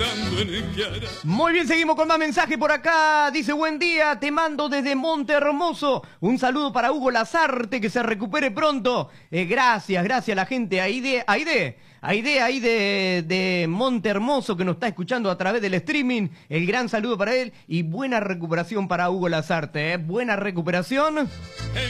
pensando en qué hará. Muy bien, seguimos con más mensajes por acá. Dice, buen día, te mando desde Monte Hermoso. Un saludo para Hugo Lazarte, que se recupere pronto. Gracias a la gente ahí de Monte Hermoso que nos está escuchando a través del streaming. El gran saludo para él y buena recuperación para Hugo Lazarte. Buena recuperación.